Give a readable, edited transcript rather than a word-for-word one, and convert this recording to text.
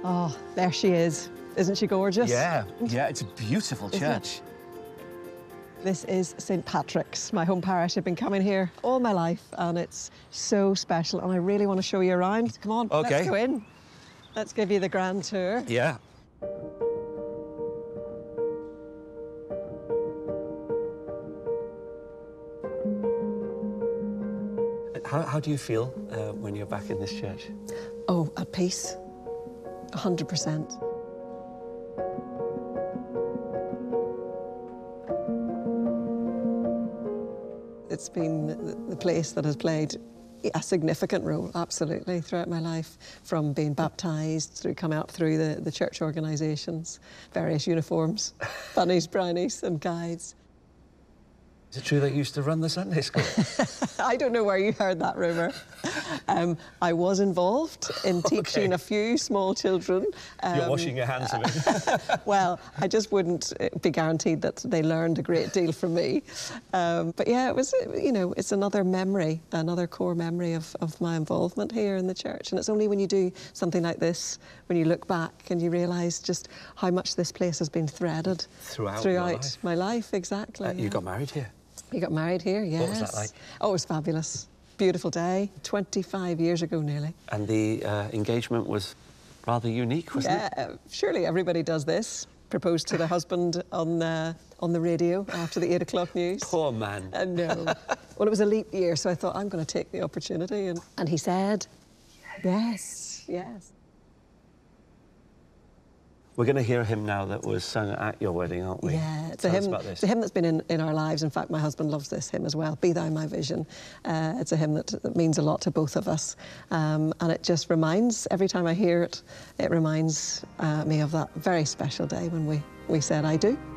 Oh, there she is. Isn't she gorgeous? Yeah, it's a beautiful church. This is St. Patrick's, my home parish. I've been coming here all my life, and it's so special, and I really want to show you around. Come on, Okay. Let's go in. Let's give you the grand tour. Yeah. How do you feel when you're back in this church? Oh, at peace, 100%. It's been the place that has played a significant role, absolutely, throughout my life, from being baptised through coming up through the church organisations, various uniforms, bunnies, brownies and guides. Is it true that you used to run the Sunday school? I don't know where you heard that rumour. I was involved in teaching a few small children. You're washing your hands of it. Well, I just wouldn't be guaranteed that they learned a great deal from me. But yeah, it was, you know, it's another memory, another core memory of my involvement here in the church. And it's only when you do something like this, when you look back and you realise just how much this place has been threaded throughout my life, exactly. You got married here? You got married here, yes. What was that like? Oh, it was fabulous. Beautiful day, 25 years ago nearly. And the engagement was rather unique, wasn't it? Yeah, surely everybody does this. Proposed to the husband on the radio after the 8 o'clock news. Poor man. No. Well, it was a leap year, so I thought, I'm going to take the opportunity. And he said, yes, yes. We're going to hear a hymn now that was sung at your wedding, aren't we? Yeah, it's Tell us about this. It's a hymn that's been in our lives. In fact, my husband loves this hymn as well, Be Thou My Vision. It's a hymn that means a lot to both of us. And it just reminds, every time I hear it, it reminds me of that very special day when we said I do.